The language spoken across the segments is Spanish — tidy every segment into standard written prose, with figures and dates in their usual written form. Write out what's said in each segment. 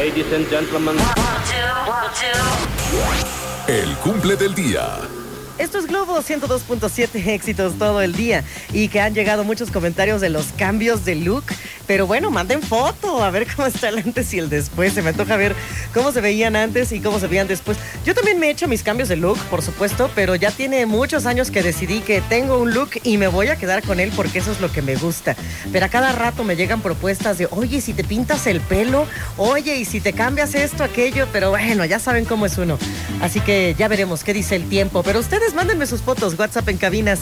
Ladies and gentlemen. El cumple del día. Esto es Globo 102.7, éxitos todo el día. Y que han llegado muchos comentarios de los cambios de look. Pero bueno, manden foto, a ver cómo está el antes y el después. Se me antoja ver cómo se veían antes y cómo se veían después. Yo también me he hecho mis cambios de look, por supuesto, pero ya tiene muchos años que decidí que tengo un look y me voy a quedar con él porque eso es lo que me gusta. Pero a cada rato me llegan propuestas de, oye, si te pintas el pelo, oye, y si te cambias esto, aquello, pero bueno, ya saben cómo es uno. Así que ya veremos qué dice el tiempo. Pero ustedes mándenme sus fotos, WhatsApp en cabina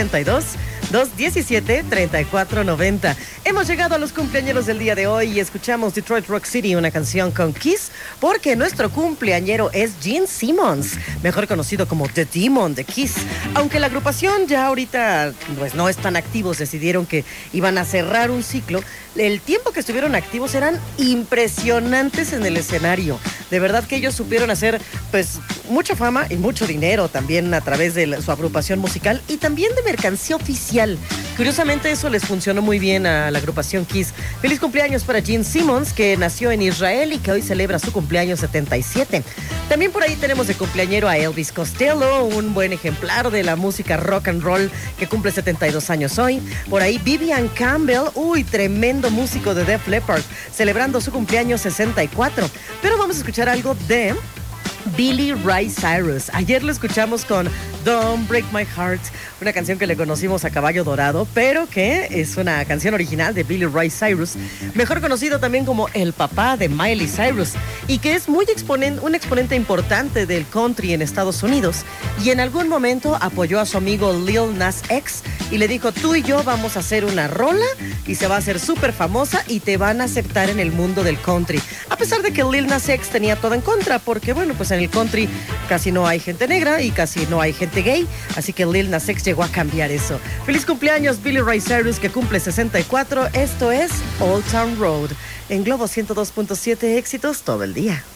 782-217-3490. Hemos llegado a los cumpleañeros del día de hoy y escuchamos Detroit Rock City, una canción con Kiss, porque nuestro cumpleañero es Gene Simmons, mejor conocido como The Demon de Kiss. Aunque la agrupación ya ahorita pues no están activos, decidieron que iban a cerrar un ciclo. El tiempo que estuvieron activos eran impresionantes en el escenario. De verdad que ellos supieron hacer pues mucha fama y mucho dinero también a través de su agrupación musical y también de mercancía oficial. Curiosamente eso les funcionó muy bien a la agrupación Kiss. Feliz cumpleaños para Gene Simmons, que nació en Israel y que hoy celebra su cumpleaños 77. También por ahí tenemos de cumpleañero a Elvis Costello, un buen ejemplar de la música rock and roll que cumple 72 años hoy. Por ahí Vivian Campbell, tremendo músico de Def Leppard, celebrando su cumpleaños 64. Pero vamos a escuchar algo de Billy Ray Cyrus. Ayer lo escuchamos con Don't Break My Heart, una canción que le conocimos a Caballo Dorado, pero que es una canción original de Billy Ray Cyrus, mejor conocido también como el papá de Miley Cyrus, y que es un exponente importante del country en Estados Unidos, y en algún momento apoyó a su amigo Lil Nas X y le dijo, tú y yo vamos a hacer una rola y se va a hacer súper famosa y te van a aceptar en el mundo del country, a pesar de que Lil Nas X tenía todo en contra, porque bueno, pues en el country casi no hay gente negra y casi no hay gente gay, así que Lil Nas X llegó a cambiar eso. Feliz cumpleaños Billy Ray Cyrus, que cumple 64. Esto es Old Town Road en Globo 102.7, éxitos todo el día.